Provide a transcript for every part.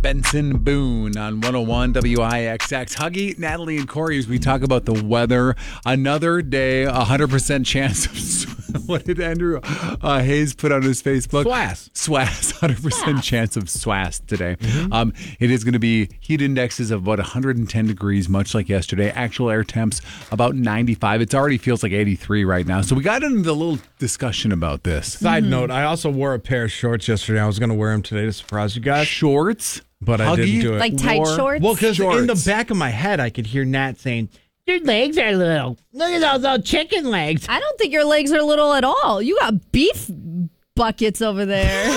Benson Boone on 101 WIXX. Huggy, Natalie, and Corey as we talk about the weather. Another day, 100% chance of what did Andrew Hayes put on his Facebook? SWAS. 100% chance of SWAS today. It is going to be heat indexes of about 110 degrees, much like yesterday. Actual air temps about 95. It already feels like 83 right now. So we got into a little discussion about this. Side note, I also wore a pair of shorts yesterday. I was going to wear them today to surprise you guys. Shorts? But I didn't do it. Like tight shorts? Well, because in the back of my head, I could hear Nat saying, your legs are little. Look at all those chicken legs. I don't think your legs are little at all. You got beef buckets over there.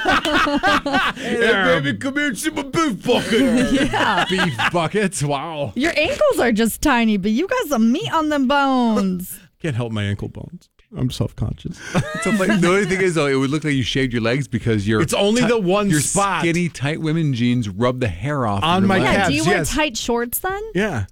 Hey, baby, come here and see my beef bucket. Yeah. Beef buckets? Wow. Your ankles are just tiny, but you got some meat on them bones. Can't help my ankle bones. I'm self-conscious. So, like, the only thing is, though, it would look like you shaved your legs because it's only the one your spot. Skinny, tight women jeans rub the hair off on my legs. calves. Do you wear tight shorts then? Yeah.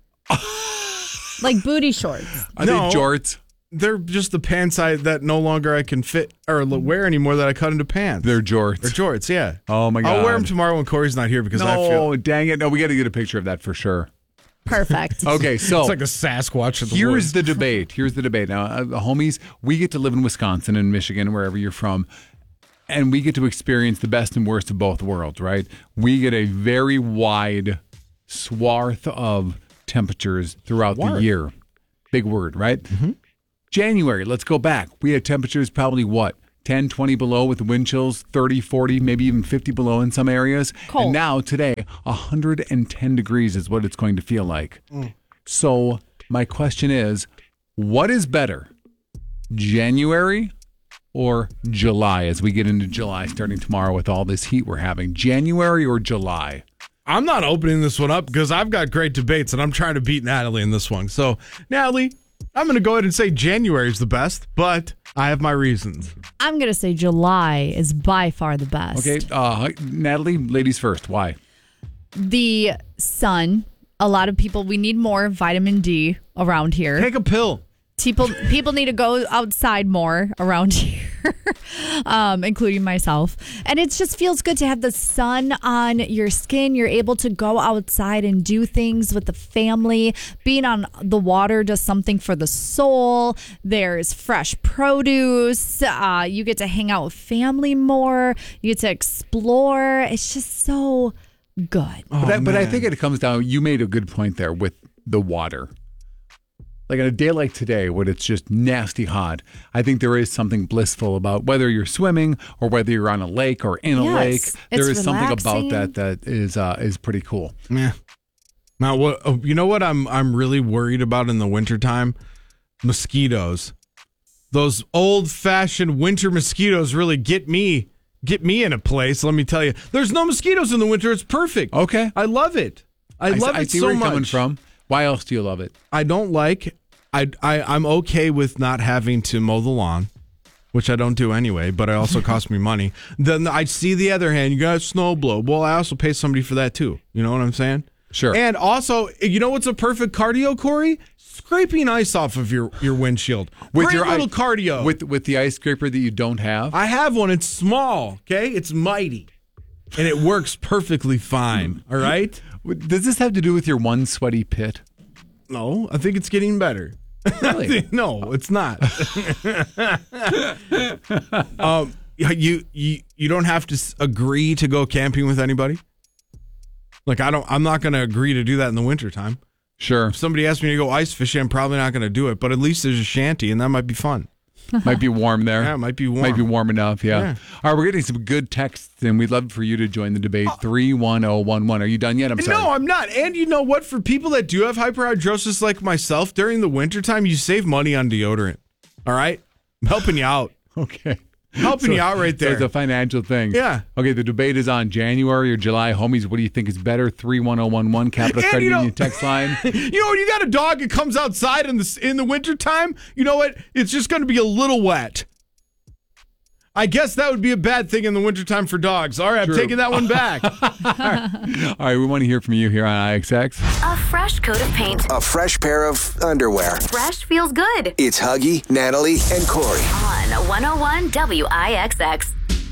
Like booty shorts? Are they jorts? They're just the pants that no longer I can fit or wear anymore that I cut into pants. They're jorts. They're jorts, yeah. Oh, my God. I'll wear them tomorrow when Corey's not here because I feel... No, dang it. No, we got to get a picture of that for sure. Perfect. Okay, so it's like a Sasquatch. Here's the debate. Now, homies, we get to live in Wisconsin and Michigan, wherever you're from, and we get to experience the best and worst of both worlds, right? We get a very wide swath of temperatures throughout the year. Big word, right? Mm-hmm. January, let's go back. We had temperatures probably 10, 20 below with the wind chills, 30, 40, maybe even 50 below in some areas. Cold. And now, today, 110 degrees is what it's going to feel like. So my question is, what is better, January or July as we get into July starting tomorrow with all this heat we're having? January or July? I'm not opening this one up because I've got great debates and I'm trying to beat Natalie in this one. So, Natalie, I'm going to go ahead and say January is the best, but I have my reasons. I'm going to say July is by far the best. Okay, Natalie, ladies first. Why? The sun. A lot of people, we need more vitamin D around here. Take a pill. People need to go outside more around here, including myself. And it just feels good to have the sun on your skin. You're able to go outside and do things with the family. Being on the water does something for the soul. There's fresh produce. You get to hang out with family more. You get to explore. It's just so good. But I think it comes down, you made a good point there with the water. Like on a day like today, when it's just nasty hot, I think there is something blissful about whether you're swimming or whether you're on a lake or in a lake. There is something about that is pretty cool. Yeah. Now, you know what I'm really worried about in the wintertime? Mosquitoes. Those old-fashioned winter mosquitoes really get me in a place, let me tell you. There's no mosquitoes in the winter. It's perfect. Okay. I love it. I love it see so where you're much. coming from. Why else do you love it? I don't like... I'm okay with not having to mow the lawn, which I don't do anyway, but it also costs me money. Then I see the other hand, you got snow blow. Well, I also pay somebody for that too. You know what I'm saying? Sure. And also, you know what's a perfect cardio, Corey? Scraping ice off of your windshield. With Great your little cardio. With the ice scraper that you don't have? I have one. It's small, okay? It's mighty. And it works perfectly fine, all right? Does this have to do with your one sweaty pit? No, I think it's getting better. Really? No, it's not. You don't have to agree to go camping with anybody. Like I'm not going to agree to do that in the wintertime. Sure. If somebody asks me to go ice fishing, I'm probably not going to do it. But at least there's a shanty, and that might be fun. Might be warm there. Yeah, it might be warm. Might be warm enough, yeah. All right, we're getting some good texts, and we'd love for you to join the debate. 31011. Are you done yet? I'm sorry. No, I'm not. And you know what? For people that do have hyperhidrosis like myself, during the wintertime, you save money on deodorant. All right? I'm helping you out. Okay. Helping you out right there. So it's a financial thing. Yeah. Okay, the debate is on January or July. Homies, what do you think is better? 31011, Capital Credit Union text line. You know, when you got a dog that comes outside in the wintertime, you know what? It's just going to be a little wet. I guess that would be a bad thing in the wintertime for dogs. All right, I'm taking that one back. All right, we want to hear from you here on IXX. A fresh coat of paint. A fresh pair of underwear. Fresh feels good. It's Huggy, Natalie, and Corey. On 101 WIXX.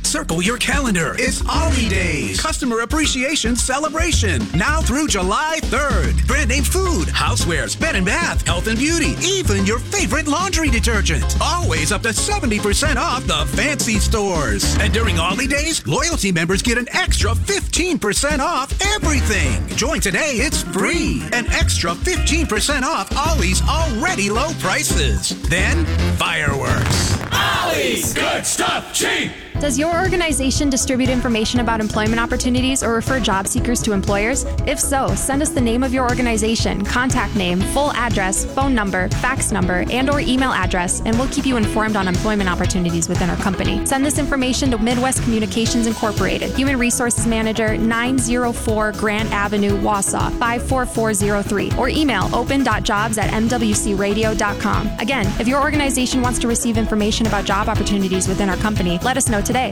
Circle your calendar. It's Ollie Days, Customer Appreciation Celebration. Now through July 3rd. Brand name food, housewares, bed and bath, health and beauty, even your favorite laundry detergent. Always up to 70% off the fancy stores. And during Ollie Days, loyalty members get an extra 15% off everything. Join today, it's free. An extra 15% off Ollie's already low prices. Then, fireworks. Ollie's good stuff cheap. Does your organization distribute information about employment opportunities or refer job seekers to employers? If so, send us the name of your organization, contact name, full address, phone number, fax number, and or email address, and we'll keep you informed on employment opportunities within our company. Send this information to Midwest Communications Incorporated, Human Resources Manager, 904 Grant Avenue, Wausau, 54403, or email open.jobs@mwcradio.com. Again, if your organization wants to receive information about job opportunities within our company, let us know today.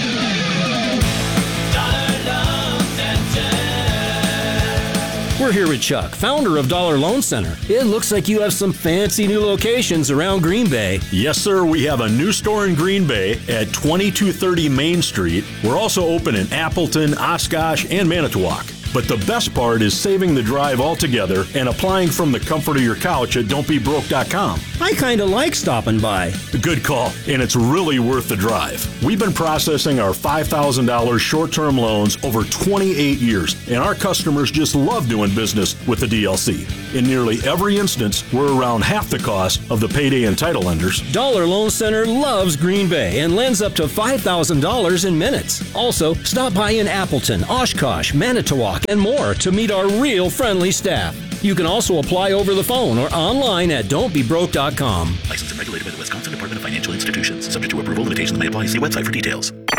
We're here with Chuck, founder of Dollar Loan Center. It looks like you have some fancy new locations around Green Bay. Yes, sir. We have a new store in Green Bay at 2230 Main Street. We're also open in Appleton, Oshkosh, and Manitowoc. But the best part is saving the drive altogether and applying from the comfort of your couch at don'tbebroke.com. I kind of like stopping by. Good call, and it's really worth the drive. We've been processing our $5,000 short-term loans over 28 years, and our customers just love doing business with the DLC. In nearly every instance, we're around half the cost of the payday and title lenders. Dollar Loan Center loves Green Bay and lends up to $5,000 in minutes. Also, stop by in Appleton, Oshkosh, Manitowoc, and more to meet our real friendly staff. You can also apply over the phone or online at don'tbebroke.com. Licensed and regulated by the Wisconsin Department of Financial Institutions. Subject to approval, limitations may apply. See website for details.